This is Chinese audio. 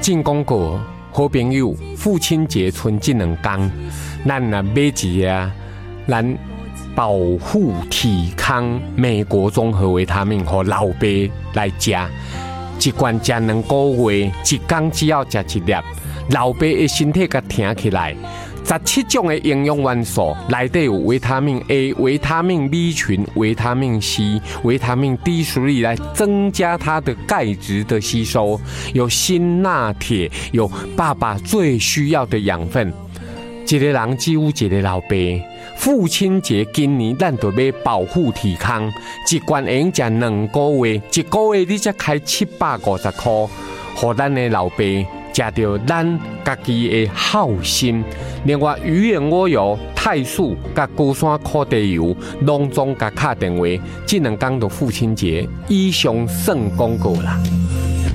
进广告，好朋友，父亲节剩这2天，咱啊买一个咱保护体康美国综合维他命和老爸来食，一罐食2个月，一天只要食1粒，老爸的身体甲挺起来。17种的营养元素，内底有维他命 A、维他命 B 群、维他命 C、维他命 D3来增加它的钙质的吸收，有锌、钠、铁，有爸爸最需要的养分。一个人只有一个老爸。父亲节今年咱就要保护体康，一罐会用食2个月，1个月你才开750块，互咱的老爸食到咱家己的好心。另外，鱼眼蜗油、泰素、甲高山苦地油，拢总甲敲电话，这2天就父亲节，以上算广告啦。